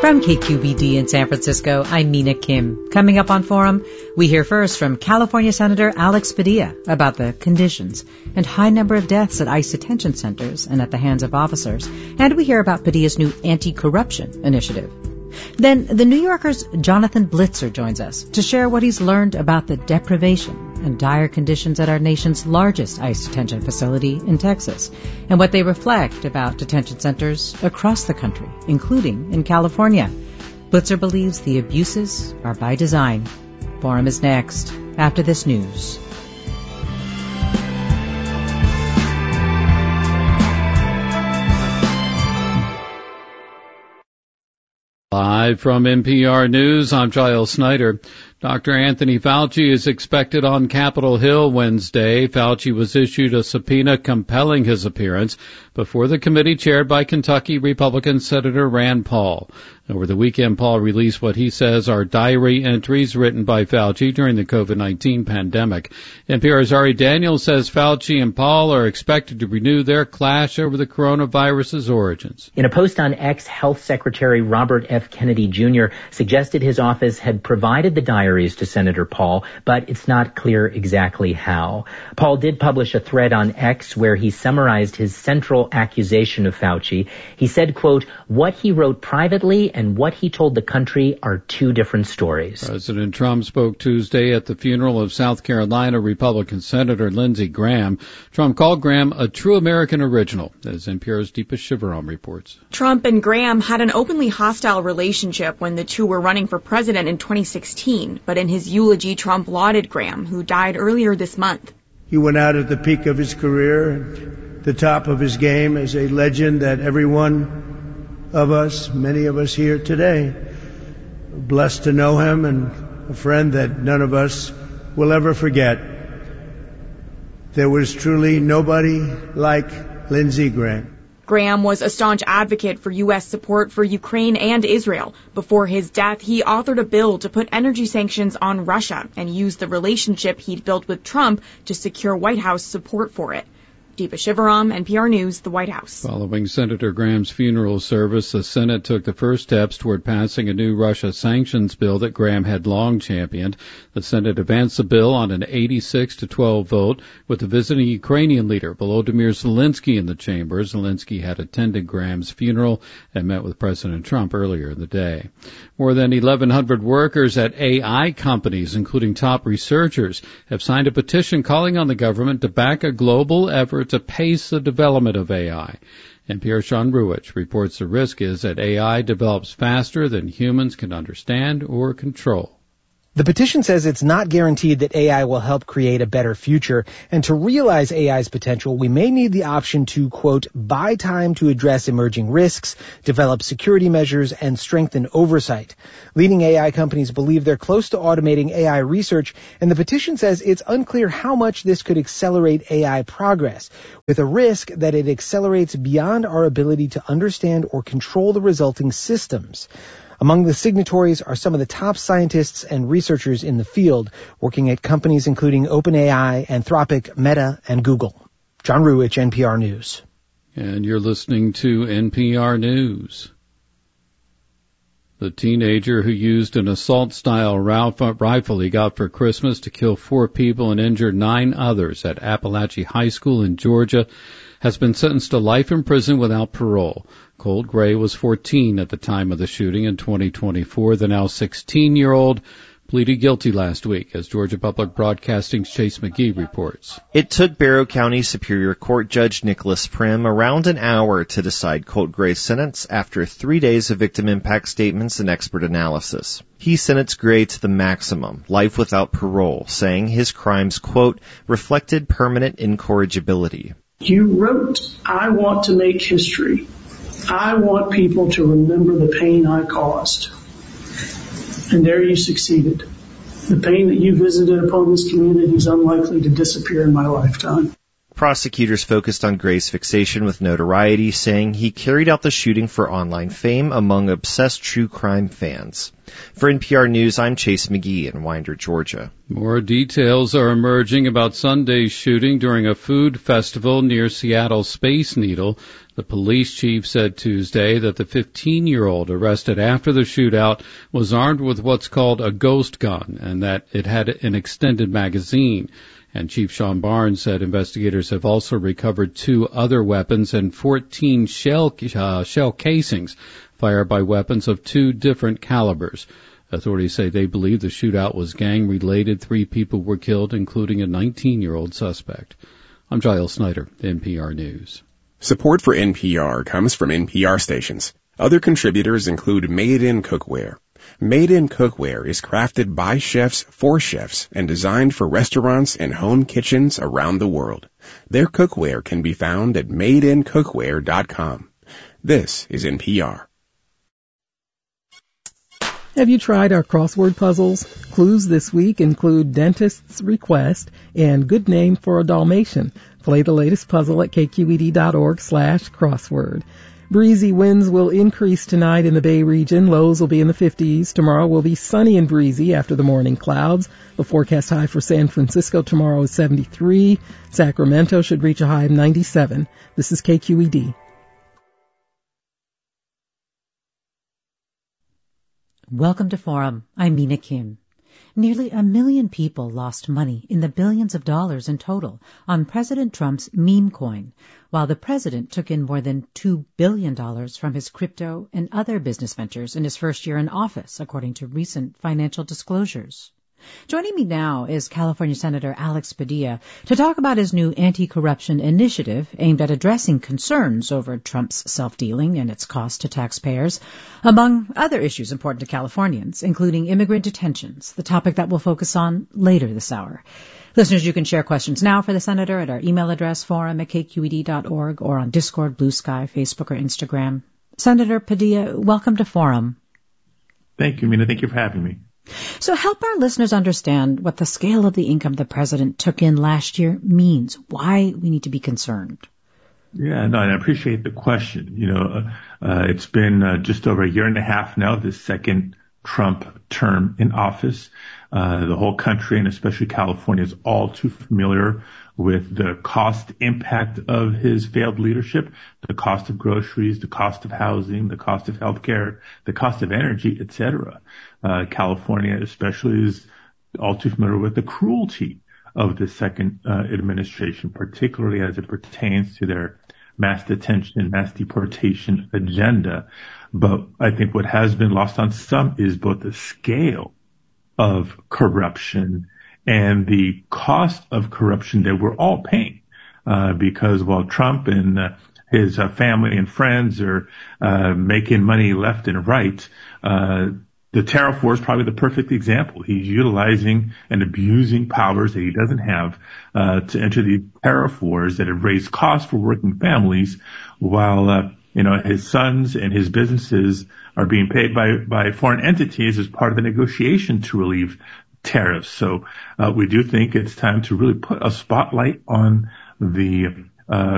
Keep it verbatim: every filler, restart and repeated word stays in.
From K Q B D in San Francisco, I'm Mina Kim. Coming up on Forum, we hear first from California Senator Alex Padilla about the conditions and high number of deaths at ICE detention centers and at the hands of officers. And we hear about Padilla's new anti-corruption initiative. Then the New Yorker's Jonathan Blitzer joins us to share what he's learned about the deprivation and dire conditions at our nation's largest ICE detention facility in Texas, and what they reflect about detention centers across the country, including in California. Blitzer believes the abuses are by design. Forum is next, after this news. Live from N P R News, I'm Giles Snyder. Doctor Anthony Fauci is expected on Capitol Hill Wednesday. Fauci was issued a subpoena compelling his appearance before the committee chaired by Kentucky Republican Senator Rand Paul. Over the weekend, Paul released what he says are diary entries written by Fauci during the COVID nineteen pandemic. N P R's Ari Daniels says Fauci and Paul are expected to renew their clash over the coronavirus's origins. In a post on X, Health Secretary Robert F. Kennedy Junior suggested his office had provided the diaries to Senator Paul, but it's not clear exactly how. Paul did publish a thread on X where he summarized his central accusation of Fauci. He said, quote, "What he wrote privately and what he told the country are two different stories." President Trump spoke Tuesday at the funeral of South Carolina Republican Senator Lindsey Graham. Trump called Graham a true American original, as N P R's Deepa Shivaram reports. Trump and Graham had an openly hostile relationship when the two were running for president in twenty sixteen, but in his eulogy, Trump lauded Graham, who died earlier this month. He went out at the peak of his career, the top of his game, as a legend that everyone of us, many of us here today, blessed to know him, and a friend that none of us will ever forget. There was truly nobody like Lindsey Graham. Graham was a staunch advocate for U S support for Ukraine and Israel. Before his death, he authored a bill to put energy sanctions on Russia and used the relationship he'd built with Trump to secure White House support for it. Deepa Shivaram, N P R News, the White House. Following Senator Graham's funeral service, the Senate took the first steps toward passing a new Russia sanctions bill that Graham had long championed. The Senate advanced the bill on an eighty-six to twelve vote with the visiting Ukrainian leader, Volodymyr Zelensky, in the chamber. Zelensky had attended Graham's funeral and met with President Trump earlier in the day. More than eleven hundred workers at A I companies, including top researchers, have signed a petition calling on the government to back a global effort to pace the development of A I. N P R's Sean Ruwich reports the risk is that A I develops faster than humans can understand or control. The petition says it's not guaranteed that A I will help create a better future, and to realize A I's potential, we may need the option to, quote, buy time to address emerging risks, develop security measures, and strengthen oversight. Leading A I companies believe they're close to automating A I research, and the petition says it's unclear how much this could accelerate A I progress, with a risk that it accelerates beyond our ability to understand or control the resulting systems. Among the signatories are some of the top scientists and researchers in the field, working at companies including OpenAI, Anthropic, Meta, and Google. John Ruwich, N P R News. And you're listening to N P R News. The teenager who used an assault-style rifle he got for Christmas to kill four people and injure nine others at Appalachia High School in Georgia has been sentenced to life in prison without parole. Colt Gray was fourteen at the time of the shooting in twenty twenty-four. The now sixteen-year-old pleaded guilty last week, as Georgia Public Broadcasting's Chase McGee reports. It took Barrow County Superior Court Judge Nicholas Prim around an hour to decide Colt Gray's sentence after three days of victim impact statements and expert analysis. He sentenced Gray to the maximum, life without parole, saying his crimes, quote, reflected permanent incorrigibility. You wrote, I want to make history. I want people to remember the pain I caused. And there you succeeded. The pain that you visited upon this community is unlikely to disappear in my lifetime. Prosecutors focused on Gray's fixation with notoriety, saying he carried out the shooting for online fame among obsessed true crime fans. For N P R News, I'm Chase McGee in Winder, Georgia. More details are emerging about Sunday's shooting during a food festival near Seattle's Space Needle. The police chief said Tuesday that the fifteen-year-old arrested after the shootout was armed with what's called a ghost gun and that it had an extended magazine. And Chief Sean Barnes said investigators have also recovered two other weapons and fourteen shell, uh, shell casings fired by weapons of two different calibers. Authorities say they believe the shootout was gang-related. Three people were killed, including a nineteen-year-old suspect. I'm Giles Snyder, N P R News. Support for N P R comes from N P R stations. Other contributors include Made in Cookware. Made in Cookware is crafted by chefs for chefs and designed for restaurants and home kitchens around the world. Their cookware can be found at made in cookware dot com. This is N P R. Have you tried our crossword puzzles? Clues this week include Dentist's Request and Good Name for a Dalmatian. Play the latest puzzle at k q e d dot org slash crossword. Breezy winds will increase tonight in the Bay region. Lows will be in the fifties. Tomorrow will be sunny and breezy after the morning clouds. The forecast high for San Francisco tomorrow is seventy-three. Sacramento should reach a high of ninety-seven. This is K Q E D. Welcome to Forum. I'm Mina Kim. Nearly a million people lost money in the billions of dollars in total on President Trump's meme coin, while the president took in more than two billion dollars from his crypto and other business ventures in his first year in office, according to recent financial disclosures. Joining me now is California Senator Alex Padilla to talk about his new anti-corruption initiative aimed at addressing concerns over Trump's self-dealing and its cost to taxpayers, among other issues important to Californians, including immigrant detentions, the topic that we'll focus on later this hour. Listeners, you can share questions now for the Senator at our email address, forum at k q e d dot org, or on Discord, Blue Sky, Facebook, or Instagram. Senator Padilla, welcome to Forum. Thank you, Mina. Thank you for having me. So help our listeners understand what the scale of the income the president took in last year means, why we need to be concerned. Yeah, no, and I appreciate the question. You know, uh, uh, it's been uh, just over a year and a half now, the second Trump term in office. Uh, the whole country, and especially California, is all too familiar with the cost impact of his failed leadership, the cost of groceries, the cost of housing, the cost of healthcare, the cost of energy, et cetera. Uh, California especially is all too familiar with the cruelty of the second uh, administration, particularly as it pertains to their mass detention and mass deportation agenda. But I think what has been lost on some is both the scale of corruption and the cost of corruption that we're all paying. Uh, because while Trump and uh, his uh, family and friends are uh, making money left and right, uh, the tariff war is probably the perfect example. He's utilizing and abusing powers that he doesn't have uh, to enter the tariff wars that have raised costs for working families, while uh, you know his sons and his businesses are being paid by by foreign entities as part of the negotiation to relieve tariffs. So uh, we do think it's time to really put a spotlight on the uh